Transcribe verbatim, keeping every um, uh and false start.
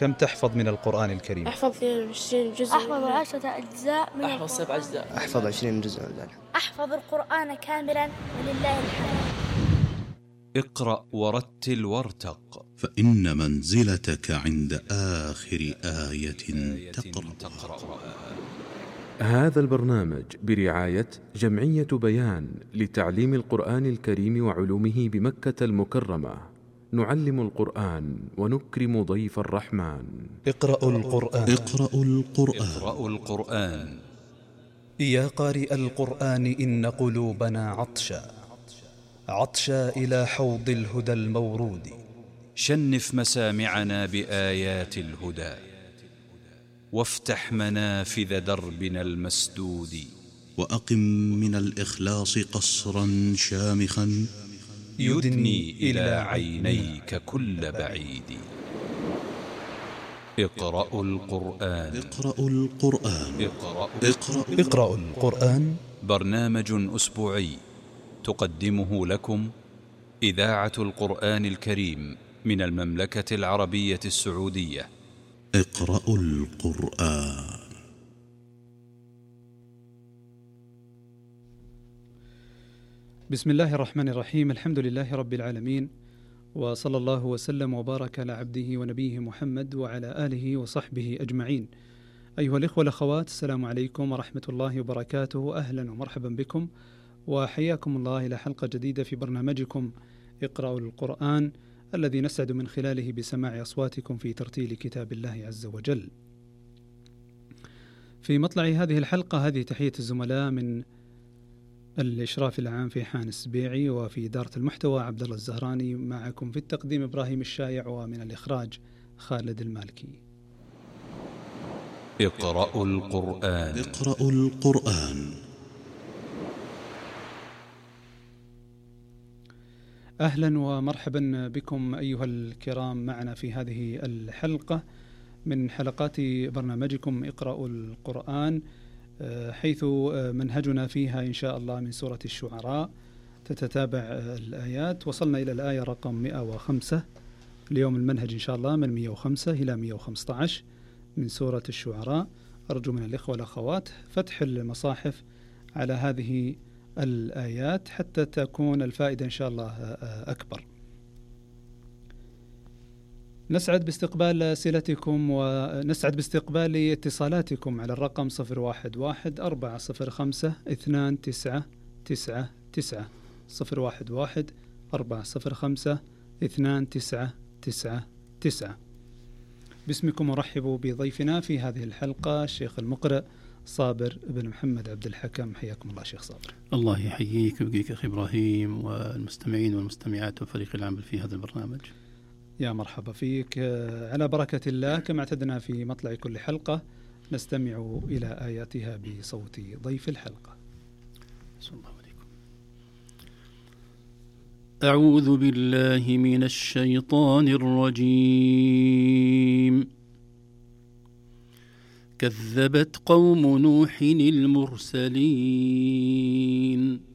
كم تحفظ من القرآن الكريم؟ أحفظ عشرين جزء. أحفظ عشرة أجزاء من أحفظ سبع أجزاء. أحفظ عشرين جزء من ذلك. أحفظ القرآن كاملا ولله الحمد. اقرأ ورتل وارتق، فإن منزلتك عند آخر آية تقرأها. هذا البرنامج برعاية جمعية بيان لتعليم القرآن الكريم وعلومه بمكة المكرمة. نعلم القرآن ونكرم ضيف الرحمن. اقرأوا القرآن. اقرأوا القرآن. اقرأوا القرآن. يا قارئ القرآن إن قلوبنا عطشا عطشا إلى حوض الهدى المورود. شنف مسامعنا بآيات الهدى، وافتح منافذ دربنا المسدود. وأقم من الإخلاص قصرا شامخا يدني إلى عينيك كل بعيد. اقرأوا القرآن. اقرأوا القرآن. اقرأوا, اقرأوا, اقرأوا القرآن. برنامج أسبوعي تقدمه لكم إذاعة القرآن الكريم من المملكة العربية السعودية. اقرأوا القرآن. بسم الله الرحمن الرحيم. الحمد لله رب العالمين، وصلى الله وسلم وبارك على عبده ونبيه محمد وعلى آله وصحبه أجمعين. أيها الإخوة والأخوات، السلام عليكم ورحمة الله وبركاته. أهلا ومرحبا بكم وحياكم الله إلى حلقة جديدة في برنامجكم اقرأوا القرآن، الذي نسعد من خلاله بسماع أصواتكم في ترتيل كتاب الله عز وجل. في مطلع هذه الحلقة هذه تحية الزملاء من الإشراف العام في حان السبيعي، وفي إدارة المحتوى عبد الله الزهراني، معكم في التقديم إبراهيم الشايع، ومن الإخراج خالد المالكي. اقرأوا القرآن. اقرأوا القرآن. أهلا ومرحبا بكم أيها الكرام معنا في هذه الحلقة من حلقات برنامجكم اقرأوا القرآن، حيث منهجنا فيها إن شاء الله من سورة الشعراء. تتتابع الآيات، وصلنا إلى الآية رقم مئة وخمسة. اليوم المنهج إن شاء الله من مئة وخمسة إلى مئة وخمسة عشر من سورة الشعراء. أرجو من الإخوة والأخوات فتح المصاحف على هذه الآيات حتى تكون الفائدة إن شاء الله أكبر. نسعد باستقبال أسئلتكم ونسعد باستقبال اتصالاتكم على الرقم صفر واحد واحد أربعة صفر خمسة اثنان تسعة تسعة تسعة صفر واحد واحد أربعة صفر خمسة اثنان تسعة تسعة تسعة. باسمكم أرحب بضيفنا في هذه الحلقة الشيخ المقرئ صابر بن محمد عبد الحكم. حياكم الله شيخ صابر. الله يحييك ويبقيك أخي إبراهيم والمستمعين والمستمعات والفريق العامل في هذا البرنامج. يا مرحبا فيك. على بركة الله، كما اعتدنا في مطلع كل حلقة نستمع إلى آياتها بصوت ضيف الحلقة. بسم الله عليكم. أعوذ بالله من الشيطان الرجيم. كذبت قوم نوح المرسلين